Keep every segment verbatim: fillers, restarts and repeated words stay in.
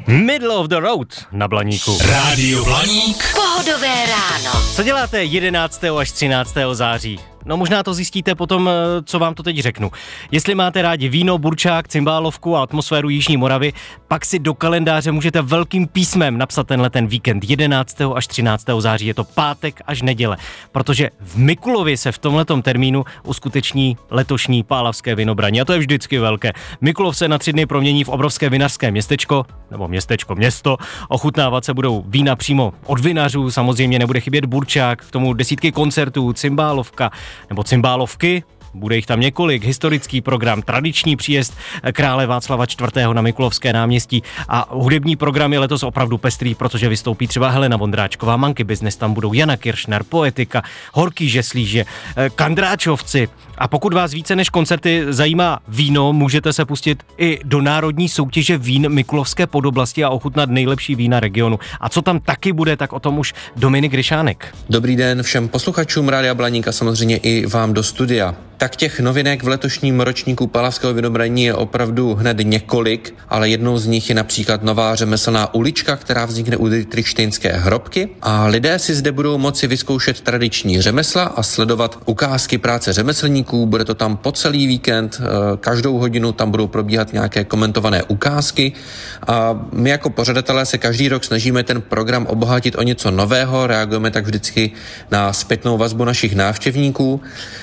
Middle of the road na Blaníku. Rádio Blaník. Pohodové ráno. Co děláte jedenáctého až třináctého září? No možná to zjistíte potom, co vám to teď řeknu. Jestli máte rádi víno, burčák, cymbálovku a atmosféru Jižní Moravy, pak si do kalendáře můžete velkým písmem napsat tenhle ten víkend jedenáctého až třináctého září. Je to pátek až neděle, protože v Mikulově se v tomhletom termínu uskuteční letošní pálavské vinobraní a to je vždycky velké. Mikulov se na tři dny promění v obrovské vinařské městečko, nebo městečko, město. Ochutnávat se budou vína přímo od vinařů, samozřejmě nebude chybět burčák, k tomu desítky koncertů, cymbálovka, nebo cymbálovky, bude jich tam několik, historický program, tradiční příjezd krále Václava čtvrtého na Mikulovské náměstí a hudební program je letos opravdu pestrý, protože vystoupí třeba Helena Vondráčková, Monkey Business, tam budou Jana Kiršner, Poetika, Horký žeslíže, Kandráčovci. A pokud vás více než koncerty zajímá víno, můžete se pustit i do národní soutěže vín Mikulovské podoblasti a ochutnat nejlepší vína regionu. A co tam taky bude, tak o tom už Dominik Ryšánek. Dobrý den všem posluchačům Rádia Blaník a samozřejmě i vám do studia. Tak těch novinek v letošním ročníku Pálavského vinobraní je opravdu hned několik, ale jednou z nich je například nová řemeslná ulička, která vznikne u Dietrichštejnské hrobky a lidé si zde budou moci vyzkoušet tradiční řemesla a sledovat ukázky práce řemeslníků. Bude to tam po celý víkend, každou hodinu tam budou probíhat nějaké komentované ukázky a my jako pořadatelé se každý rok snažíme ten program obohatit o něco nového, reagujeme tak vždycky na zpětnou vazbu našich návštěvníků.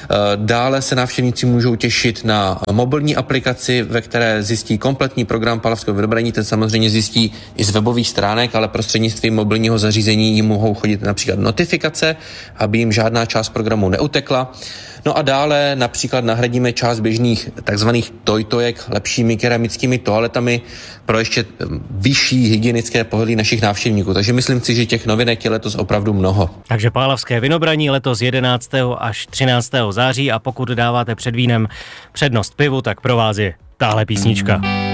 Dále se návštěvníci můžou těšit na mobilní aplikaci, ve které zjistí kompletní program Pálavského vinobraní. Ten samozřejmě zjistí i z webových stránek, ale prostřednictvím mobilního zařízení jim mohou chodit například notifikace, aby jim žádná část programu neutekla. No a dále například nahradíme část běžných takzvaných tojtojek lepšími keramickými toaletami pro ještě vyšší hygienické pohodlí našich návštěvníků. Takže myslím si, že těch novinek je letos opravdu mnoho. Takže Pálavské vinobraní letos jedenáctého až třináctého září a pokud dáváte před vínem přednost pivu, tak pro vás je tahle písnička.